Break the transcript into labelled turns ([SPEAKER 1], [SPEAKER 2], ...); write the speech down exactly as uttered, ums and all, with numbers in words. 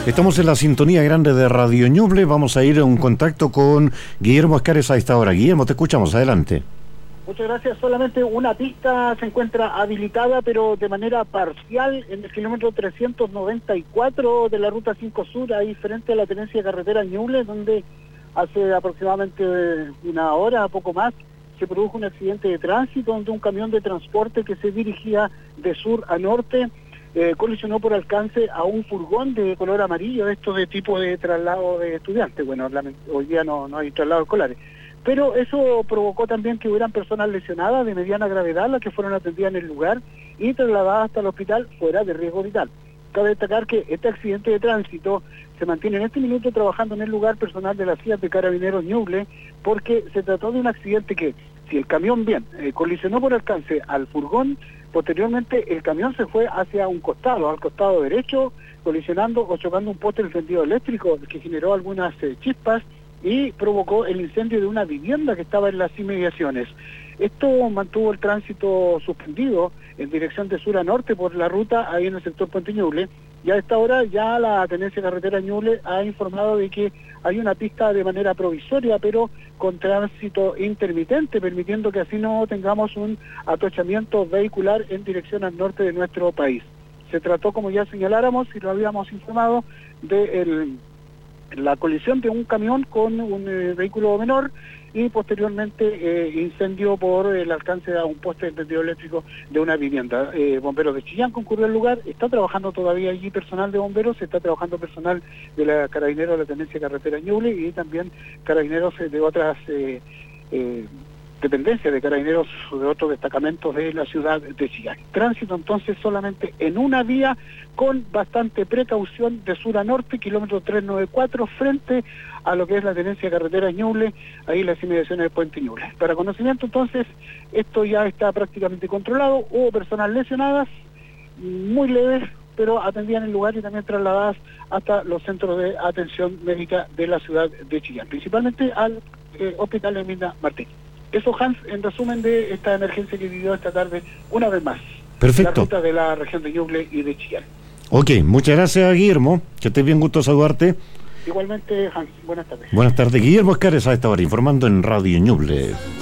[SPEAKER 1] Estamos en la sintonía grande de Radio Ñuble. Vamos a ir a un contacto con Guillermo Escares a esta hora. Guillermo, te escuchamos, adelante.
[SPEAKER 2] Muchas gracias. Solamente una pista se encuentra habilitada, pero de manera parcial, en el kilómetro trescientos noventa y cuatro de la Ruta cinco Sur, ahí frente a la tenencia de carretera Ñuble, donde hace aproximadamente una hora, poco más, se produjo un accidente de tránsito donde un camión de transporte que se dirigía de sur a norte eh, colisionó por alcance a un furgón de color amarillo, esto de tipo de traslado de estudiantes. Bueno, hoy día no, no hay traslados escolares. Pero eso provocó también que hubieran personas lesionadas de mediana gravedad, las que fueron atendidas en el lugar y trasladadas hasta el hospital fuera de riesgo vital. Cabe destacar que este accidente de tránsito se mantiene en este minuto trabajando en el lugar personal de la C I A de Carabineros Ñuble, porque se trató de un accidente que, si el camión bien eh, colisionó por alcance al furgón, posteriormente el camión se fue hacia un costado, al costado derecho, colisionando o chocando un poste del tendido eléctrico que generó algunas eh, chispas y provocó el incendio de una vivienda que estaba en las inmediaciones. Esto mantuvo el tránsito suspendido en dirección de sur a norte por la ruta ahí en el sector Puente Ñuble, y a esta hora ya la Tenencia Carretera Ñuble ha informado de que hay una pista de manera provisoria, pero con tránsito intermitente, permitiendo que así no tengamos un atochamiento vehicular en dirección al norte de nuestro país. Se trató, como ya señaláramos y lo habíamos informado, de el, la colisión de un camión con un eh, vehículo menor y posteriormente eh, incendio por el alcance a un poste de tendido eléctrico de una vivienda. Eh, bomberos de Chillán concurrió al lugar, está trabajando todavía allí personal de bomberos, está trabajando personal de la Carabineros de la Tenencia Carretera Ñuble y también carabineros de otras eh, eh, dependencias de carabineros de otros destacamentos de la ciudad de Chillán. Tránsito entonces solamente en una vía con bastante precaución de sur a norte, kilómetro trescientos noventa y cuatro, frente a lo que es la Tenencia Carretera Ñuble, ahí las inmediaciones del Puente Ñuble. Para conocimiento entonces, esto ya está prácticamente controlado, hubo personas lesionadas, muy leves, pero atendidas en el lugar y también trasladadas hasta los centros de atención médica de la ciudad de Chillán, principalmente al eh, Hospital Emilda Martín. Eso, Hans, en resumen de esta emergencia que vivió esta tarde, una vez más.
[SPEAKER 1] Perfecto.
[SPEAKER 2] La ruta de la región de Ñuble y de Chillán.
[SPEAKER 1] Ok, muchas gracias, Guillermo. Que estés bien, gusto saludarte.
[SPEAKER 2] Igualmente, Hans, buenas tardes.
[SPEAKER 1] Buenas tardes. Guillermo Escares a esta hora, informando en Radio Ñuble.